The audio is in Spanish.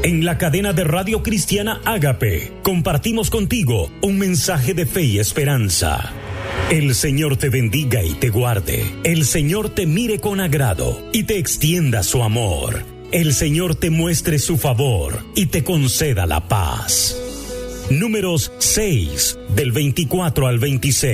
En la cadena de Radio Cristiana Ágape, compartimos contigo un mensaje de fe y esperanza. El Señor te bendiga y te guarde. El Señor te mire con agrado y te extienda su amor. El Señor te muestre su favor y te conceda la paz. Números 6, del 24 al 26.